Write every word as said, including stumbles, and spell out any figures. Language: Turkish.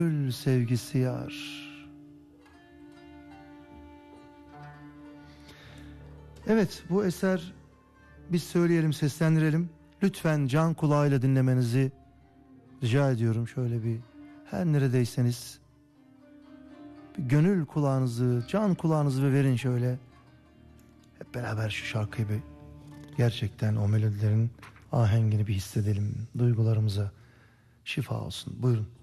Gönül sevgisi yar. Evet, bu eser biz söyleyelim, seslendirelim. Lütfen can kulağıyla dinlemenizi rica ediyorum. Şöyle bir, her neredeyseniz bir gönül kulağınızı, can kulağınızı bir verin şöyle. Hep beraber şu şarkıyı bir, gerçekten o melodilerin ahengini bir hissedelim. Duygularımıza şifa olsun. Buyurun.